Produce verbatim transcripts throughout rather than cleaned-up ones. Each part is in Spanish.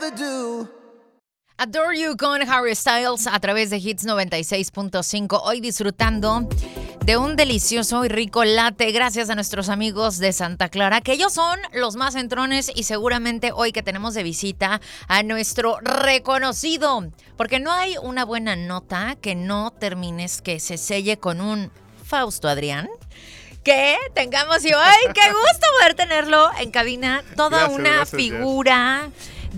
rather do. Adore You con Harry Styles a través de Hits noventa y seis punto cinco. Hoy disfrutando de un delicioso y rico latte gracias a nuestros amigos de Santa Clara, que ellos son los más entrones y seguramente hoy que tenemos de visita a nuestro reconocido, porque no hay una buena nota que no termines que se selle con un Fausto Adrián. Que tengamos y hoy, qué gusto poder tenerlo en cabina, toda Gracias, una gracias, figura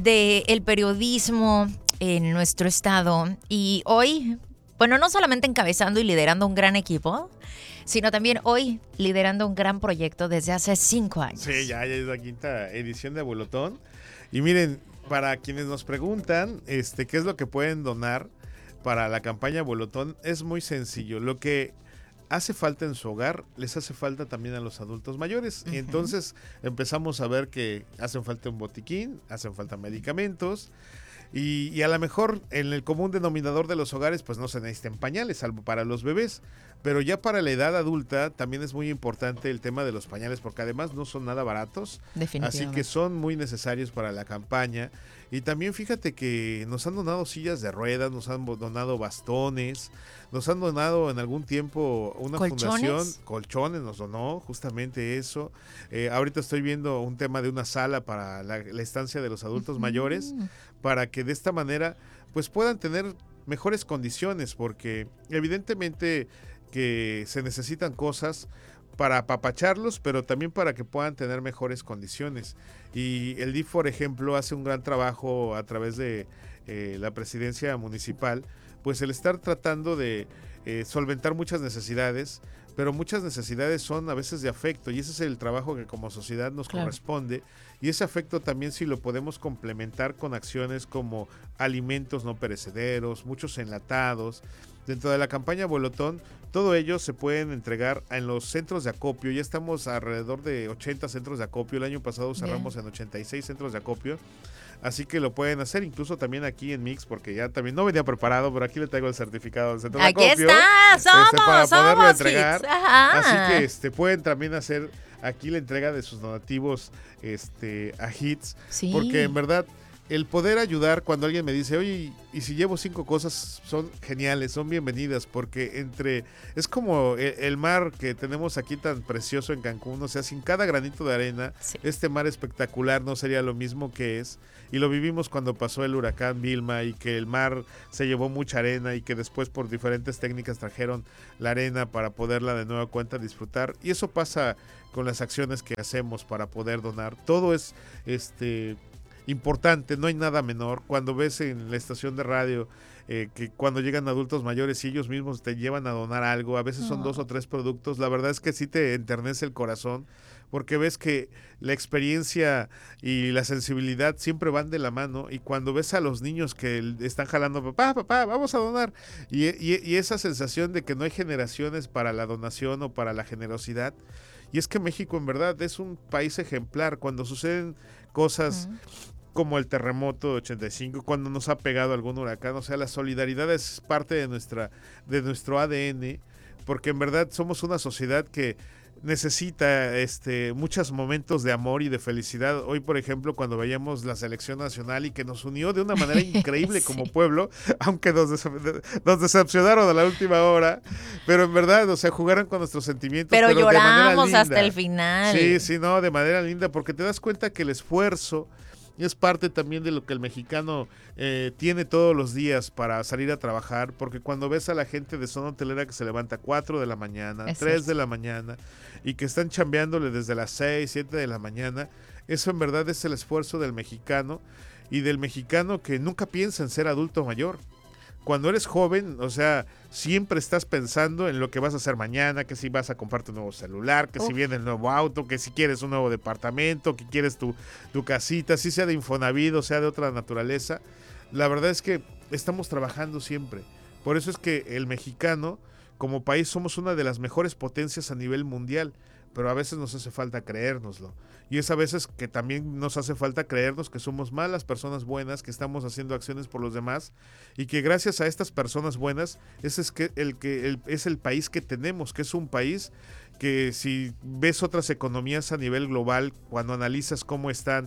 del periodismo en nuestro estado. Y hoy, bueno, no solamente encabezando y liderando un gran equipo, sino también hoy liderando un gran proyecto desde hace cinco años. Sí, ya, ya es la quinta edición de Abuelotón. Y miren, para quienes nos preguntan este, qué es lo que pueden donar para la campaña Abuelotón, es muy sencillo. Lo que hace falta en su hogar, les hace falta también a los adultos mayores. Uh-huh. Y entonces empezamos a ver que hacen falta un botiquín, hacen falta medicamentos. Y, y a lo mejor en el común denominador de los hogares pues no se necesitan pañales, salvo para los bebés, pero ya para la edad adulta también es muy importante el tema de los pañales, porque además no son nada baratos, así que son muy necesarios para la campaña. Y también fíjate que nos han donado sillas de ruedas, nos han donado bastones, nos han donado en algún tiempo una ¿Colchones? fundación, colchones nos donó, justamente eso. Eh, ahorita estoy viendo un tema de una sala para la, la estancia de los adultos uh-huh. mayores, para que de esta manera pues puedan tener mejores condiciones, porque evidentemente que se necesitan cosas para apapacharlos, pero también para que puedan tener mejores condiciones. Y el D I F, por ejemplo, hace un gran trabajo a través de eh, la presidencia municipal, pues el estar tratando de eh, solventar muchas necesidades, pero muchas necesidades son a veces de afecto, y ese es el trabajo que como sociedad nos claro. corresponde, y ese afecto también si lo podemos complementar con acciones como alimentos no perecederos, muchos enlatados. Dentro de la campaña Abuelotón, todo ello se pueden entregar en los centros de acopio. Ya estamos alrededor de ochenta centros de acopio. El año pasado cerramos Bien. en ochenta y seis centros de acopio. Así que lo pueden hacer incluso también aquí en Mix, porque ya también no venía preparado, pero aquí le traigo el certificado del centro aquí de acopio. Aquí está, somos, este, para somos poderlo entregar. Así que este pueden también hacer aquí la entrega de sus donativos este, a Hits, sí. porque en verdad el poder ayudar cuando alguien me dice, oye, y si llevo cinco cosas, son geniales, son bienvenidas, porque entre, es como el, el mar que tenemos aquí tan precioso en Cancún, o sea, sin cada granito de arena, sí. este mar espectacular no sería lo mismo que es, y lo vivimos cuando pasó el huracán Vilma, y que el mar se llevó mucha arena, y que después por diferentes técnicas trajeron la arena para poderla de nueva cuenta disfrutar, y eso pasa con las acciones que hacemos para poder donar, todo es, este... importante, no hay nada menor. Cuando ves en la estación de radio eh, que cuando llegan adultos mayores y ellos mismos te llevan a donar algo, a veces son oh. dos o tres productos, la verdad es que sí te enternece el corazón, porque ves que la experiencia y la sensibilidad siempre van de la mano, y cuando ves a los niños que están jalando, papá, papá, vamos a donar, y, y, y esa sensación de que no hay generaciones para la donación o para la generosidad. Y es que México en verdad es un país ejemplar. Cuando suceden cosas uh-huh. como el terremoto de ochenta y cinco, cuando nos ha pegado algún huracán, o sea, la solidaridad es parte de nuestra de nuestro A D N, porque en verdad somos una sociedad que necesita este muchos momentos de amor y de felicidad. Hoy, por ejemplo, cuando veíamos la selección nacional y que nos unió de una manera increíble sí. como pueblo, aunque nos, des- nos decepcionaron a la última hora, pero en verdad, o sea, jugaron con nuestros sentimientos, pero, pero lloramos de manera linda. Hasta el final. Sí, sí, no, de manera linda, porque te das cuenta que el esfuerzo es parte también de lo que el mexicano eh, tiene todos los días para salir a trabajar, porque cuando ves a la gente de zona hotelera que se levanta a cuatro de la mañana, es tres de la mañana, y que están chambeándole desde las seis, siete de la mañana, eso en verdad es el esfuerzo del mexicano, y del mexicano que nunca piensa en ser adulto mayor. Cuando eres joven, o sea, siempre estás pensando en lo que vas a hacer mañana, que si vas a comprarte un nuevo celular, que Uf. si viene el nuevo auto, que si quieres un nuevo departamento, que quieres tu, tu casita, si sea de Infonavit o sea de otra naturaleza. La verdad es que estamos trabajando siempre. Por eso es que el mexicano, como país, somos una de las mejores potencias a nivel mundial, pero a veces nos hace falta creérnoslo. Y es a veces que también nos hace falta creernos que somos malas personas buenas, que estamos haciendo acciones por los demás, y que gracias a estas personas buenas, ese es que el que el, es el país que tenemos, que es un país que si ves otras economías a nivel global, cuando analizas cómo están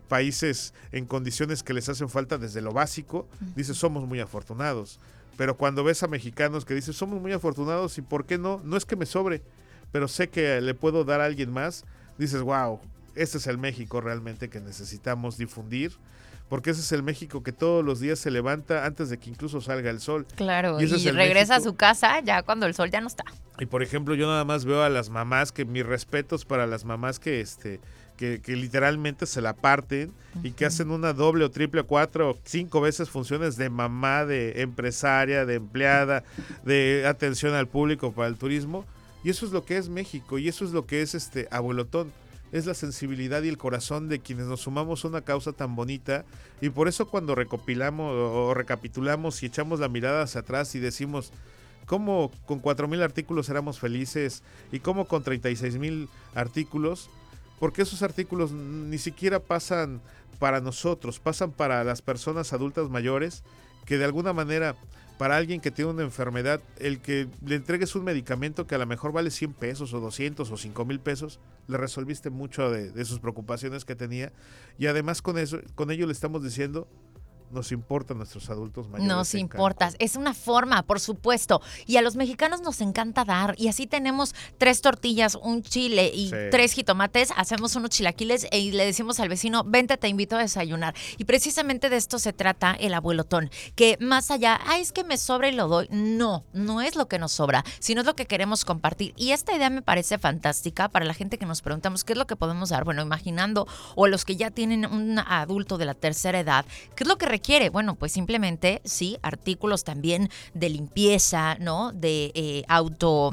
países en condiciones que les hacen falta desde lo básico, dices, somos muy afortunados. Pero cuando ves a mexicanos que dicen, somos muy afortunados y ¿por qué no? No es que me sobre, pero sé que le puedo dar a alguien más, dices, wow, este es el México realmente que necesitamos difundir, porque ese es el México que todos los días se levanta antes de que incluso salga el sol. Claro, y, y regresa México. a su casa ya cuando el sol ya no está. Y por ejemplo, yo nada más veo a las mamás, que mis respetos para las mamás que este que, que literalmente se la parten uh-huh. y que hacen una doble o triple o cuatro o cinco veces funciones de mamá, de empresaria, de empleada, de atención al público para el turismo. Y eso es lo que es México, y eso es lo que es este Abuelotón. Es la sensibilidad y el corazón de quienes nos sumamos a una causa tan bonita, y por eso cuando recopilamos o recapitulamos y echamos la mirada hacia atrás y decimos cómo con cuatro mil artículos éramos felices y cómo con treinta y seis mil artículos, porque esos artículos ni siquiera pasan para nosotros, pasan para las personas adultas mayores, que de alguna manera para alguien que tiene una enfermedad, el que le entregues un medicamento que a lo mejor vale cien pesos o doscientos o cinco mil pesos, le resolviste mucho de, de sus preocupaciones que tenía, y además con eso, con ello le estamos diciendo, nos importan nuestros adultos mayores. Nos importa, es una forma, por supuesto, y a los mexicanos nos encanta dar, y así tenemos tres tortillas, un chile y sí. tres jitomates, hacemos unos chilaquiles y le decimos al vecino, vente, te invito a desayunar, y precisamente de esto se trata el Abuelotón, que más allá, ay, es que me sobra y lo doy, no, no es lo que nos sobra, sino es lo que queremos compartir, y esta idea me parece fantástica para la gente que nos preguntamos qué es lo que podemos dar, bueno, imaginando, o los que ya tienen un adulto de la tercera edad, qué es lo que requiere. Quiere, bueno, pues simplemente, sí, artículos también de limpieza, ¿no? De eh, auto,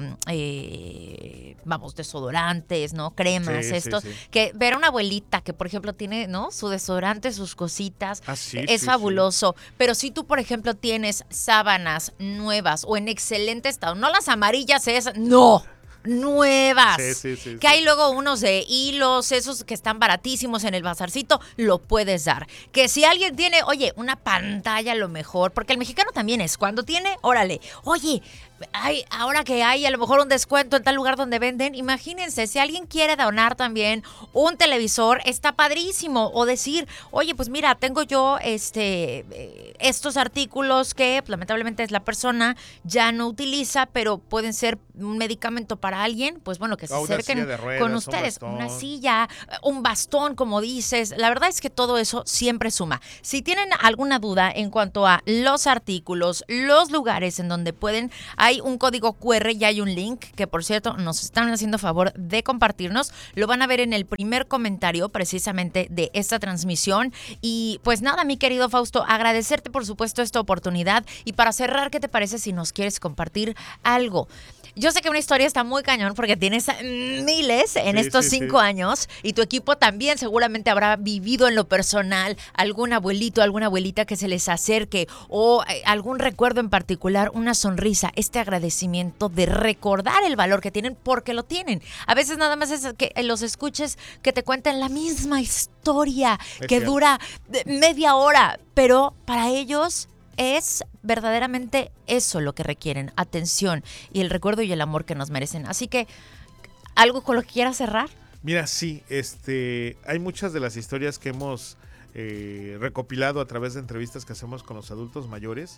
eh, vamos, desodorantes, ¿no? Cremas, sí, estos. Sí, sí. Que ver a una abuelita que, por ejemplo, tiene, ¿no? Su desodorante, sus cositas, ah, sí, es sí, fabuloso. Sí. Pero si tú, por ejemplo, tienes sábanas nuevas o en excelente estado, no las amarillas esas, no. Nuevas, sí, sí, sí, que sí. hay luego unos de hilos, esos que están baratísimos en el bazarcito, lo puedes dar. Que si alguien tiene, oye, una pantalla a lo mejor, porque el mexicano también es, cuando tiene, órale, oye, hay, ahora que hay a lo mejor un descuento en tal lugar donde venden, imagínense, si alguien quiere donar también un televisor, está padrísimo, o decir, oye, pues mira, tengo yo este estos artículos que lamentablemente es la persona ya no utiliza, pero pueden ser un medicamento para alguien, pues bueno, que se oh, acerquen ruedas, con ustedes, un una silla, un bastón, como dices, la verdad es que todo eso siempre suma. Si tienen alguna duda en cuanto a los artículos, los lugares en donde pueden, hay un código cu erre y hay un link que, por cierto, nos están haciendo favor de compartirnos, lo van a ver en el primer comentario precisamente de esta transmisión. Y pues nada, mi querido Fausto, agradecerte por supuesto esta oportunidad, y para cerrar, ¿qué te parece si nos quieres compartir algo? Yo sé que una historia está muy cañón porque tienes miles en sí, estos sí, cinco sí. años, y tu equipo también seguramente habrá vivido en lo personal algún abuelito, alguna abuelita que se les acerque, o algún recuerdo en particular, una sonrisa, este agradecimiento de recordar el valor que tienen porque lo tienen. A veces nada más es que los escuches que te cuenten la misma historia es que cierto. Dura media hora, pero para ellos es verdaderamente eso lo que requieren, atención y el recuerdo y el amor que nos merecen. Así que, ¿algo con lo que quieras cerrar? Mira, sí, este, hay muchas de las historias que hemos eh, recopilado a través de entrevistas que hacemos con los adultos mayores,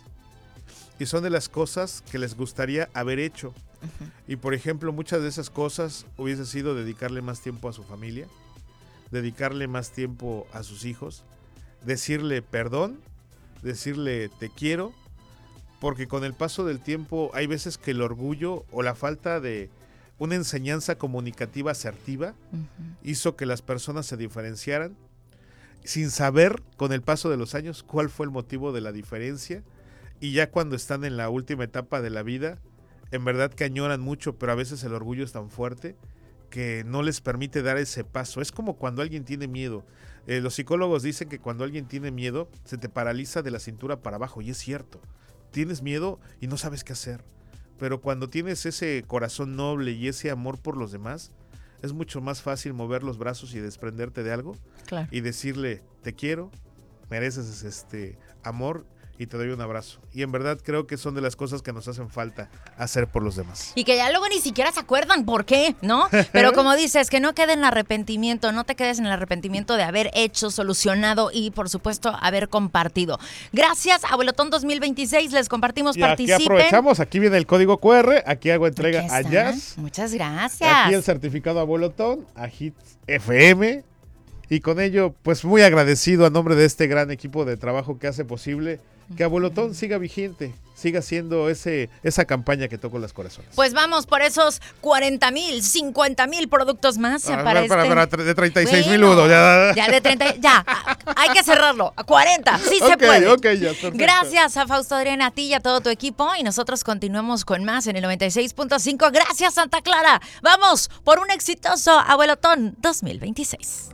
y son de las cosas que les gustaría haber hecho. Uh-huh. Y por ejemplo, muchas de esas cosas hubiese sido dedicarle más tiempo a su familia, dedicarle más tiempo a sus hijos, decirle perdón, decirle te quiero, porque con el paso del tiempo hay veces que el orgullo o la falta de una enseñanza comunicativa asertiva uh-huh. hizo que las personas se diferenciaran sin saber con el paso de los años cuál fue el motivo de la diferencia, y ya cuando están en la última etapa de la vida, en verdad que añoran mucho, pero a veces el orgullo es tan fuerte que no les permite dar ese paso. Es como cuando alguien tiene miedo. Eh, los psicólogos dicen que cuando alguien tiene miedo, se te paraliza de la cintura para abajo, y es cierto. Tienes miedo y no sabes qué hacer. Pero cuando tienes ese corazón noble y ese amor por los demás, es mucho más fácil mover los brazos y desprenderte de algo. Claro. Y decirle, te quiero, mereces este amor, y te doy un abrazo. Y en verdad creo que son de las cosas que nos hacen falta hacer por los demás. Y que ya luego ni siquiera se acuerdan por qué, ¿no? Pero como dices, que no quede en el arrepentimiento, no te quedes en el arrepentimiento de haber hecho, solucionado y, por supuesto, haber compartido. Gracias, Abuelotón dos mil veintiséis, les compartimos, y participen. Aquí aprovechamos, aquí viene el código cu erre, aquí hago entrega a Jazz. Muchas gracias. Aquí el certificado Abuelotón, a Hits F M. Y con ello, pues muy agradecido a nombre de este gran equipo de trabajo que hace posible que Abuelotón siga vigente, siga siendo ese esa campaña que toca los corazones. Pues vamos por esos cuarenta mil, cincuenta mil productos más Ah, para, para, este... para, para de treinta y seis mil bueno, uno. Ya, ya de treinta, ya, hay que cerrarlo, a cuarenta, sí se okay, puede. Ok, ya, perfecto. Gracias a Fausto Adriana, a ti y a todo tu equipo, y nosotros continuamos con más en el noventa y seis punto cinco. Gracias, Santa Clara. Vamos por un exitoso Abuelotón dos mil veintiséis.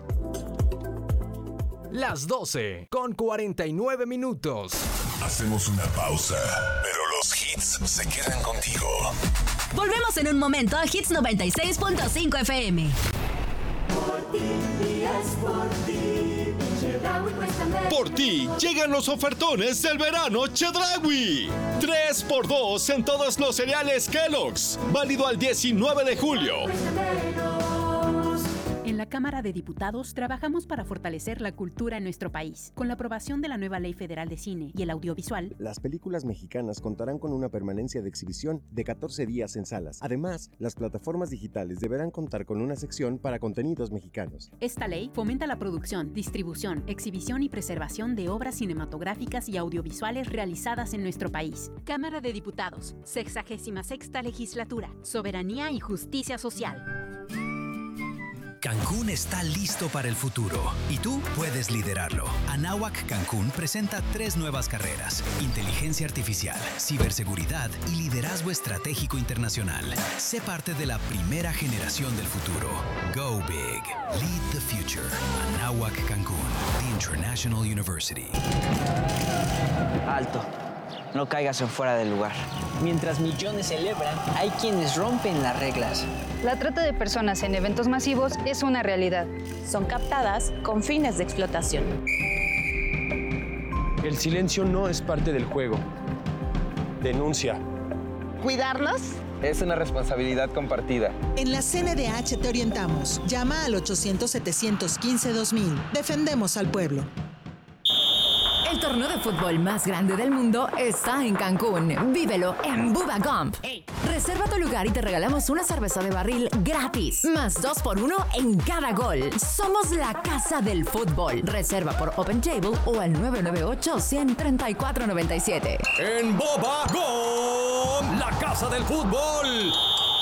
Las doce con cuarenta y nueve minutos. Hacemos una pausa, pero los hits se quedan contigo. Volvemos en un momento a Hits noventa y seis punto cinco F M. Por ti, es por ti, Chedraui cuesta Por ti llegan los ofertones del verano Chedraui. tres por dos en todos los cereales Kellogg's. Válido al diecinueve de julio. En la Cámara de Diputados trabajamos para fortalecer la cultura en nuestro país. Con la aprobación de la nueva Ley Federal de Cine y el Audiovisual, las películas mexicanas contarán con una permanencia de exhibición de catorce días en salas. Además, las plataformas digitales deberán contar con una sección para contenidos mexicanos. Esta ley fomenta la producción, distribución, exhibición y preservación de obras cinematográficas y audiovisuales realizadas en nuestro país. Cámara de Diputados, sexagésima sexta Legislatura, Soberanía y Justicia Social. Cancún está listo para el futuro y tú puedes liderarlo. Anáhuac Cancún presenta tres nuevas carreras: inteligencia artificial, ciberseguridad y liderazgo estratégico internacional. Sé parte de la primera generación del futuro. Go big. Lead the future. Anáhuac Cancún, the International University. Alto. No caigas en fuera del lugar. Mientras millones celebran, hay quienes rompen las reglas. La trata de personas en eventos masivos es una realidad. Son captadas con fines de explotación. El silencio no es parte del juego. Denuncia. ¿Cuidarlos? Es una responsabilidad compartida. En la C N D H te orientamos. Llama al ochocientos, setecientos quince, dos mil. Defendemos al pueblo. El torneo de fútbol más grande del mundo está en Cancún. Vívelo en Bubba Gump. Hey. Reserva tu lugar y te regalamos una cerveza de barril gratis. Más dos por uno en cada gol. Somos la casa del fútbol. Reserva por Open Table o al nueve nueve ocho, uno cero tres cuatro nueve siete. En Bubba Gump, la casa del fútbol.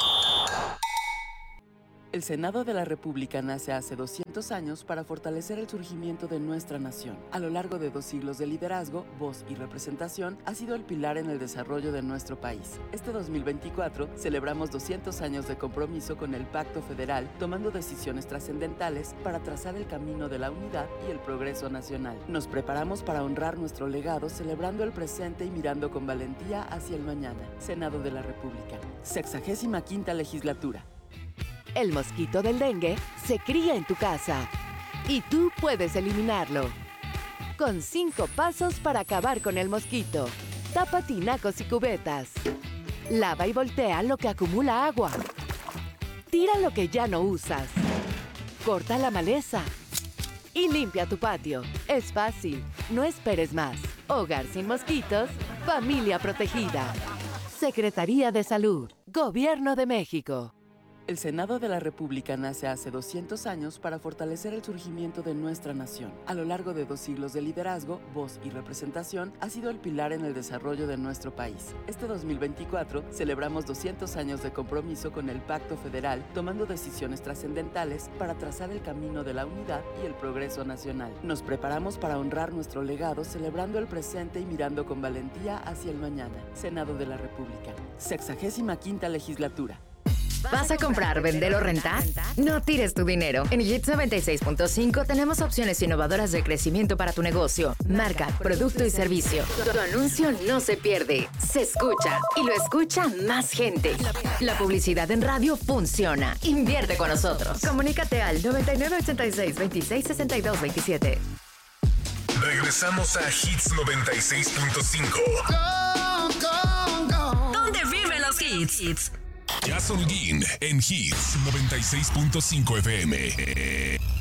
El Senado de la República nace hace doscientos años para fortalecer el surgimiento de nuestra nación. A lo largo de dos siglos de liderazgo, voz y representación, ha sido el pilar en el desarrollo de nuestro país. Este dos mil veinticuatro celebramos doscientos años de compromiso con el Pacto Federal, tomando decisiones trascendentales para trazar el camino de la unidad y el progreso nacional. Nos preparamos para honrar nuestro legado, celebrando el presente y mirando con valentía hacia el mañana. Senado de la República, sexagésima quinta Legislatura. El mosquito del dengue se cría en tu casa y tú puedes eliminarlo. Con cinco pasos para acabar con el mosquito. Tapa tinacos y cubetas. Lava y voltea lo que acumula agua. Tira lo que ya no usas. Corta la maleza. Y limpia tu patio. Es fácil, no esperes más. Hogar sin mosquitos, familia protegida. Secretaría de Salud, Gobierno de México. El Senado de la República nace hace doscientos años para fortalecer el surgimiento de nuestra nación. A lo largo de dos siglos de liderazgo, voz y representación, ha sido el pilar en el desarrollo de nuestro país. Este dos mil veinticuatro celebramos doscientos años de compromiso con el Pacto Federal, tomando decisiones trascendentales para trazar el camino de la unidad y el progreso nacional. Nos preparamos para honrar nuestro legado, celebrando el presente y mirando con valentía hacia el mañana. Senado de la República, sexagésima quinta Legislatura. ¿Vas a comprar, vender o rentar? No tires tu dinero. En Hits noventa y seis punto cinco tenemos opciones innovadoras de crecimiento para tu negocio, marca, producto y servicio. Tu anuncio no se pierde, se escucha y lo escucha más gente. La publicidad en radio funciona. Invierte con nosotros. Comunícate al noventa y nueve ochenta y seis, veintiséis sesenta y dos veintisiete. Regresamos a Hits noventa y seis punto cinco. ¿Dónde viven los hits? Jason Holguín en Hits noventa y seis punto cinco F M.